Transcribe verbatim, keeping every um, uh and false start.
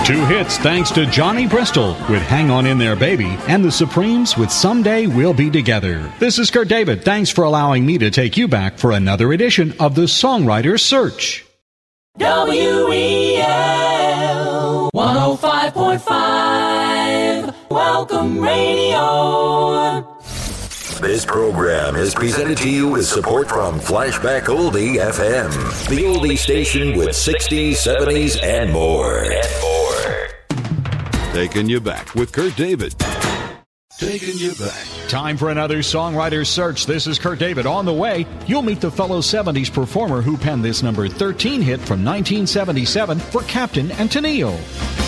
Two hits thanks to Johnny Bristol with Hang On In There Baby and the Supremes with Someday We'll Be Together. This is Kurt David. Thanks for allowing me to take you back for another edition of the Songwriter's Search. W E L one oh five point five Welcome Radio. This program is presented to you with support from Flashback Oldie F M, the oldie station with sixties, seventies, and more. And more. Taking you back with Kurt David. Taking you back. Time for another Songwriter's Search. This is Kurt David. On the way, you'll meet the fellow seventies performer who penned this number thirteen hit from nineteen seventy-seven for Captain and Tennille.